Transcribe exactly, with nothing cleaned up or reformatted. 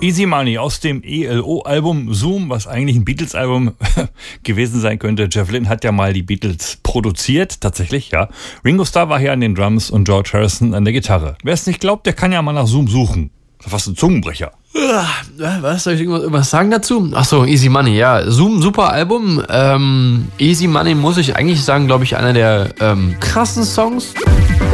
Easy Money aus dem E L O-Album Zoom, was eigentlich ein Beatles-Album gewesen sein könnte. Jeff Lynne hat ja mal die Beatles produziert, tatsächlich, ja. Ringo Starr war hier an den Drums und George Harrison an der Gitarre. Wer es nicht glaubt, der kann ja mal nach Zoom suchen. Das ist fast ein Zungenbrecher. Was soll ich irgendwas sagen dazu? Achso, Easy Money, ja. Zoom, super Album. Ähm, Easy Money muss ich eigentlich sagen, glaube ich, einer der ähm, krassen Songs.